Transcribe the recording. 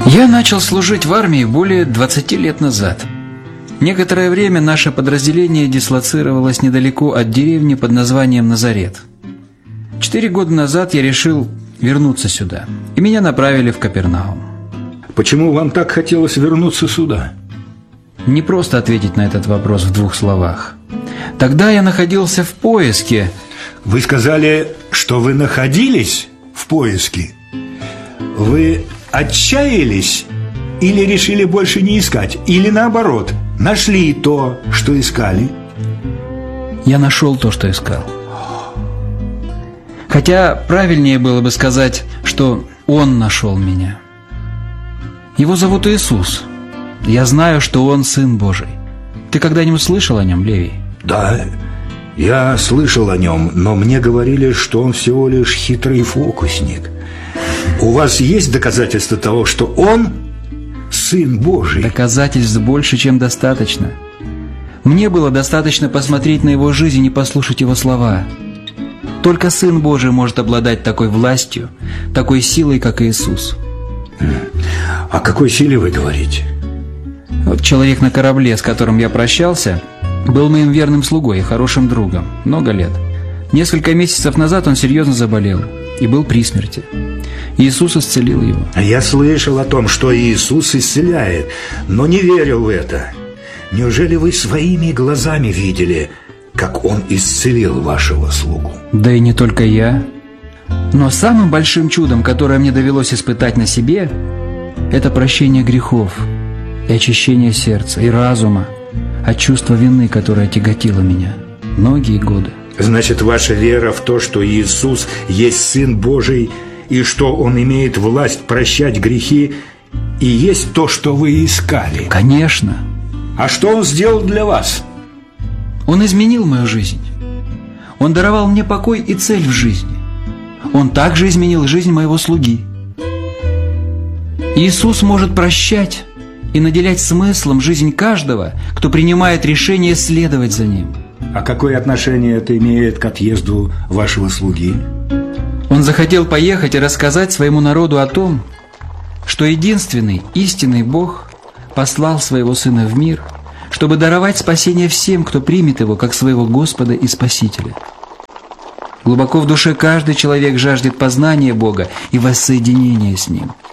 Я начал служить в армии более 20 лет назад. Некоторое время наше подразделение дислоцировалось недалеко от деревни под названием Назарет. 4 года назад я решил вернуться сюда, и меня направили в Капернаум. Почему вам так хотелось вернуться сюда? Не просто ответить на этот вопрос в 2 словах. Тогда я находился в поиске. Вы сказали, что вы находились в поиске? Вы отчаялись или решили больше не искать? Или наоборот, нашли то, что искали? Я нашел то, что искал. Хотя правильнее было бы сказать, что Он нашел меня. Его зовут Иисус. Я знаю, что Он Сын Божий. Ты когда-нибудь слышал о Нем, Левий? Да, я слышал о Нем, но мне говорили, что Он всего лишь хитрый фокусник. У вас есть доказательства того, что Он Сын Божий? Доказательств больше, чем достаточно. Мне было достаточно посмотреть на Его жизнь и послушать Его слова. Только Сын Божий может обладать такой властью, такой силой, как Иисус. О какой силе вы говорите? Вот человек на корабле, с которым я прощался, был моим верным слугой и хорошим другом. Много лет. Несколько месяцев назад он серьезно заболел и был при смерти. Иисус исцелил его. Я слышал о том, что Иисус исцеляет, но не верил в это. Неужели вы своими глазами видели, как Он исцелил вашего слугу? Да и не только я. Но самым большим чудом, которое мне довелось испытать на себе, это прощение грехов и очищение сердца и разума от чувства вины, которое тяготило меня многие годы. Значит, ваша вера в то, что Иисус есть Сын Божий и что Он имеет власть прощать грехи, и есть то, что вы искали? Конечно. А что Он сделал для вас? Он изменил мою жизнь. Он даровал мне покой и цель в жизни. Он также изменил жизнь моего слуги. Иисус может прощать и наделять смыслом жизнь каждого, кто принимает решение следовать за Ним. А какое отношение это имеет к отъезду вашего слуги? Он захотел поехать и рассказать своему народу о том, что единственный истинный Бог послал Своего Сына в мир, чтобы даровать спасение всем, кто примет Его как своего Господа и Спасителя. Глубоко в душе каждый человек жаждет познания Бога и воссоединения с Ним.